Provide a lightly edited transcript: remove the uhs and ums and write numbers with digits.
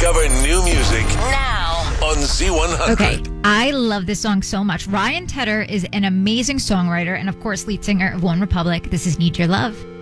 Discover new music Now. on Z100. Okay, I love this song so much. Ryan Tedder is an amazing songwriter and, of course, lead singer of One Republic. This is Need Your Love.